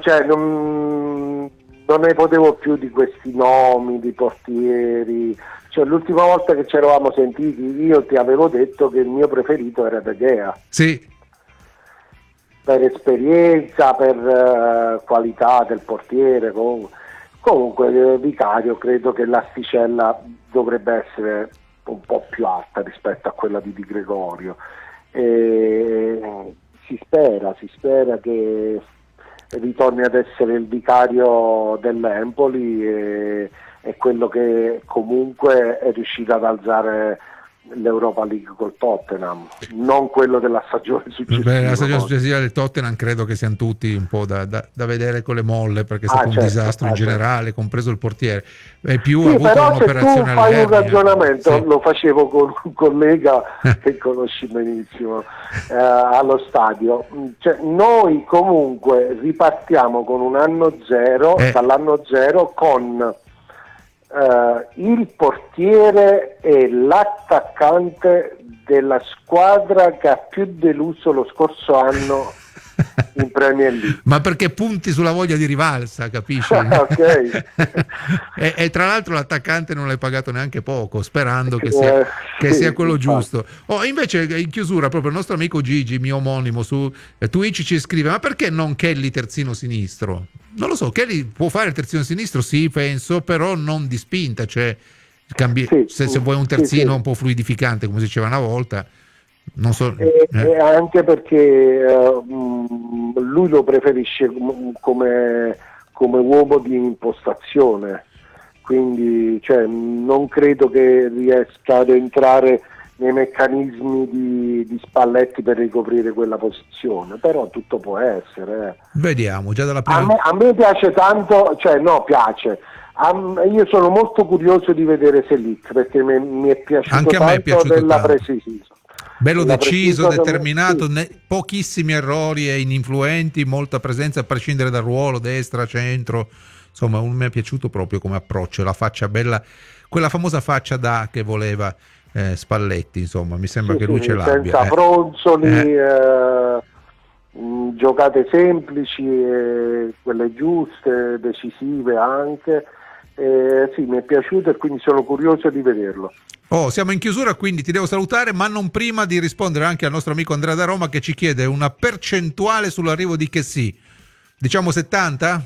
cioè non ne potevo più di questi nomi di portieri. Cioè, l'ultima volta che ci eravamo sentiti io ti avevo detto che il mio preferito era De Gea. Sì. Per esperienza, per qualità del portiere, comunque Vicario credo che l'asticella dovrebbe essere un po' più alta rispetto a quella di Di Gregorio. Si spera che ritorni ad essere il vicario dell'Empoli e quello che comunque è riuscito ad alzare l'Europa League col Tottenham, non quello della stagione successiva. Beh, la stagione successiva del Tottenham credo che siano tutti un po' da vedere con le molle, perché è stato un disastro in generale, compreso il portiere. E più ha avuto però un'operazione se tu fai un ragionamento, sì. Lo facevo con un collega che conosci benissimo allo stadio, cioè, noi comunque ripartiamo con un anno zero, dall'anno zero, con il portiere e l'attaccante della squadra che ha più deluso lo scorso anno in Premier League. Ma perché punti sulla voglia di rivalsa, capisci? Okay. e tra l'altro l'attaccante non l'hai pagato neanche poco, sperando che sia quello infatti. giusto. Invece in chiusura proprio il nostro amico Gigi, mio omonimo su Twitch, ci scrive: ma perché non Kelly terzino sinistro? Non lo so, Kelly può fare il terzino sinistro, sì, penso, però non di spinta, cioè se vuoi un terzino un po' fluidificante, come si diceva una volta, non so. E anche perché lui lo preferisce come uomo di impostazione, quindi cioè, non credo che riesca ad entrare nei meccanismi di Spalletti per ricoprire quella posizione, però tutto può essere. Vediamo, già dalla prima. A me piace tanto, piace. Io sono molto curioso di vedere Selic, perché mi è piaciuto anche a me è piaciuto della tanto. precisione. Bello deciso, determinato, pochissimi errori e ininfluenti, molta presenza a prescindere dal ruolo, destra, centro, insomma mi è piaciuto proprio come approccio, la faccia bella, quella famosa faccia da che voleva Spalletti, insomma mi sembra che lui ce l'abbia. Senza fronzoli, giocate semplici, quelle giuste, decisive anche. Sì, mi è piaciuto e quindi sono curioso di vederlo. Siamo in chiusura, quindi ti devo salutare, ma non prima di rispondere anche al nostro amico Andrea da Roma, che ci chiede una percentuale sull'arrivo di Kessie. Diciamo 70?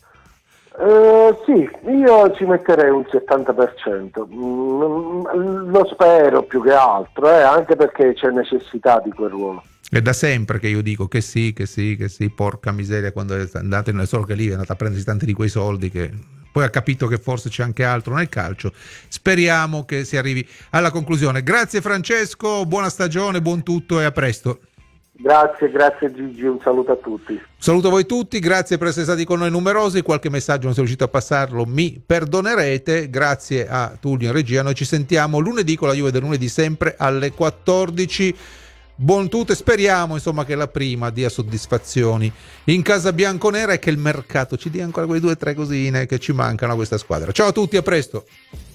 Sì, io ci metterei un 70%. Lo spero più che altro, anche perché c'è necessità di quel ruolo. È da sempre che io dico che sì, porca miseria, quando è andato, solo che lì è andato a prendersi tanti di quei soldi che poi ha capito che forse c'è anche altro nel calcio. Speriamo che si arrivi alla conclusione. Grazie Francesco, buona stagione, buon tutto e a presto. Grazie Gigi, un saluto a tutti. Saluto a voi tutti, grazie per essere stati con noi numerosi. Qualche messaggio non sono riuscito a passarlo, mi perdonerete. Grazie a Tullio in regia. Noi ci sentiamo lunedì con la Juve del lunedì, sempre alle 14. Buon tutto e speriamo insomma che la prima dia soddisfazioni in casa bianconera e che il mercato ci dia ancora quelle 2 o 3 cosine che ci mancano a questa squadra. Ciao a tutti, a presto.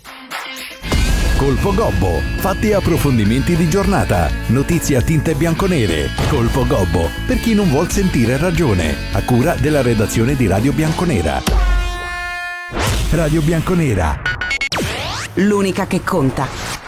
Colpo Gobbo, fatti e approfondimenti di giornata, notizie a tinte bianconere. Colpo Gobbo, per chi non vuol sentire ragione, a cura della redazione di Radio Bianconera. Radio Bianconera, l'unica che conta.